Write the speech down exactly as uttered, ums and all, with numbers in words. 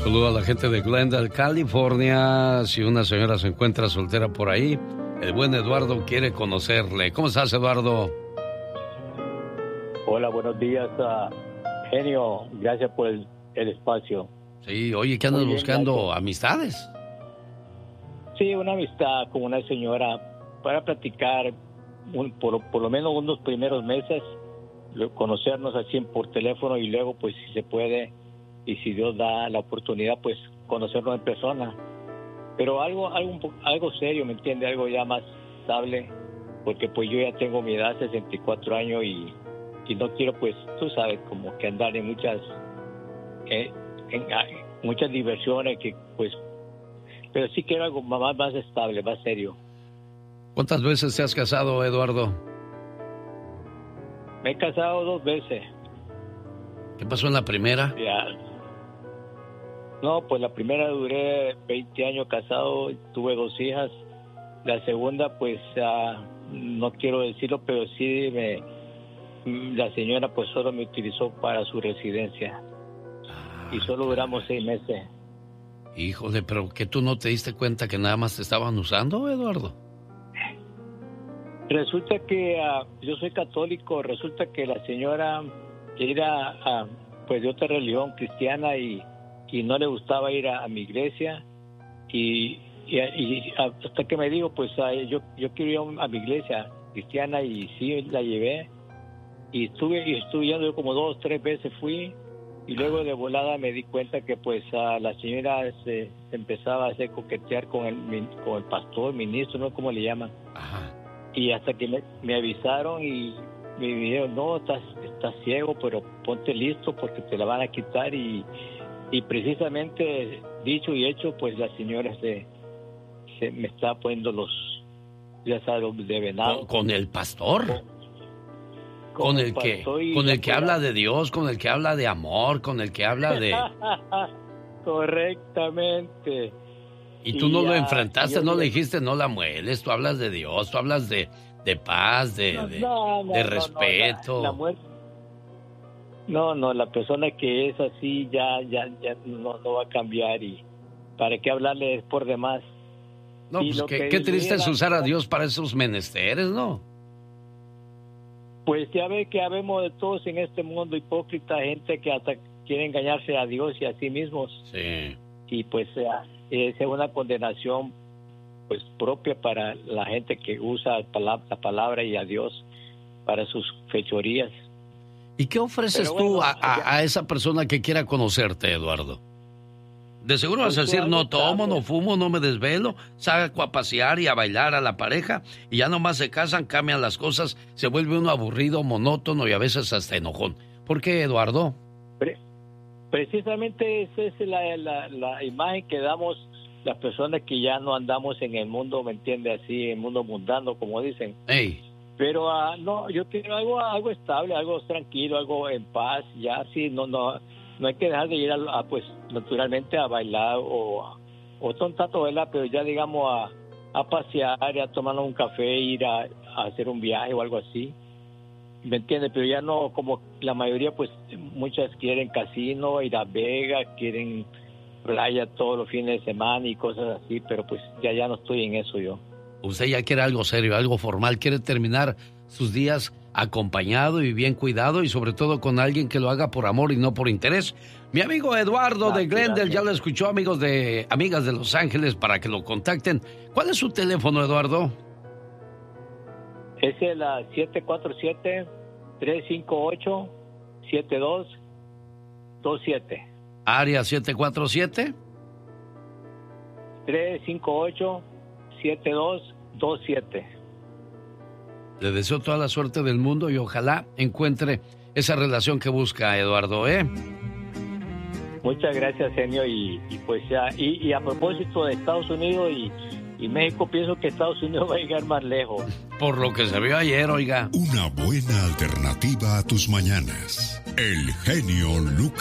Saludo a la gente de Glendale, California. Si una señora se encuentra soltera por ahí, el buen Eduardo quiere conocerle. ¿Cómo estás, Eduardo? Hola, buenos días, uh, genio. Gracias por el, el espacio. Sí, oye, ¿qué andas buscando? Gracias. ¿Amistades? Sí, una amistad con una señora para platicar un, por, por lo menos unos primeros meses, conocernos así por teléfono y luego, pues, si se puede y si Dios da la oportunidad, pues, conocernos en persona. Pero algo, algo, algo serio, ¿me entiende? Algo ya más estable, porque pues yo ya tengo mi edad, sesenta y cuatro años, y, y no quiero, pues, tú sabes, como que andar en muchas, eh, en, en muchas diversiones, que pues, pero sí quiero algo más, más estable, más serio. ¿Cuántas veces te has casado, Eduardo? Me he casado dos veces. ¿Qué pasó en la primera? Ya. No, pues la primera duré veinte años casado, tuve dos hijas. La segunda, pues, uh, no quiero decirlo, pero sí me, la señora pues solo me utilizó para su residencia. Ah, y solo duramos seis meses. Híjole, pero ¿que tú no te diste cuenta que nada más te estaban usando, Eduardo? Resulta que uh, yo soy católico, resulta que la señora era uh, pues de otra religión cristiana y y no le gustaba ir a, a mi iglesia y, y, y hasta que me dijo, pues a, yo yo quiero ir a mi iglesia cristiana y sí, la llevé y estuve y estuve yendo como dos, tres veces fui y luego de volada me di cuenta que pues a la señora se, se empezaba a hacer coquetear con el, con el pastor, ministro, no sé cómo le llaman. Ajá. Y hasta que me, me avisaron y me dijeron, no, estás, estás ciego, pero ponte listo porque te la van a quitar y Y precisamente, dicho y hecho, pues la señora se, se me está poniendo los, ya sabes, de venado. ¿Con, con el pastor? Con, con, con el, el que, con el que habla de Dios, con el que habla de amor, con el que habla de... Correctamente. Y tú y no ya, lo enfrentaste, no le dijiste, no la mueles, tú hablas de Dios, tú hablas de, de paz, de, no, de, no, no, de respeto. No, la, la muerte. No, no, la persona que es así ya ya ya no, no va a cambiar y para qué hablarle es por demás. No, y pues qué, qué triste es usar a Dios para esos menesteres, ¿no? Pues ya ve que habemos de todos en este mundo, hipócrita, gente que hasta quiere engañarse a Dios y a sí mismos. Sí. Y pues es una condenación pues propia para la gente que usa la palabra y a Dios para sus fechorías. ¿Y qué ofreces bueno, tú a, a, a esa persona que quiera conocerte, Eduardo? De seguro vas a decir, no tomo, no fumo, no me desvelo, saco a pasear y a bailar a la pareja, y ya nomás se casan, cambian las cosas, se vuelve uno aburrido, monótono y a veces hasta enojón. ¿Por qué, Eduardo? Pre- precisamente esa es la, la, la imagen que damos las personas que ya no andamos en el mundo, ¿me entiende? Así, en el mundo mundano, como dicen. Ey. Pero uh, no, yo quiero algo algo estable, algo tranquilo, algo en paz, ya sí, no no no hay que dejar de ir a, a pues naturalmente a bailar o o tontato, ¿verdad? Pero ya digamos a, a pasear, a tomar un café, ir a, a hacer un viaje o algo así, ¿me entiendes? Pero ya no como la mayoría, pues muchas quieren casino, ir a Vegas, quieren playa todos los fines de semana y cosas así, pero pues ya ya no estoy en eso yo. Usted ya quiere algo serio, algo formal, quiere terminar sus días acompañado y bien cuidado y sobre todo con alguien que lo haga por amor y no por interés. Mi amigo Eduardo de Glendale ya lo escuchó, amigos de amigas de Los Ángeles, para que lo contacten. ¿Cuál es su teléfono, Eduardo? Es el siete cuatro siete, tres cinco ocho, siete dos dos siete. Área siete cuatro siete. tres cinco ocho, siete dos dos siete. Le deseo toda la suerte del mundo y ojalá encuentre esa relación que busca, Eduardo, ¿eh? Muchas gracias, genio, y, y pues ya, y, y a propósito de Estados Unidos y, y México, pienso que Estados Unidos va a llegar más lejos. Por lo que se vio ayer, oiga. Una buena alternativa a tus mañanas. El genio Lucas.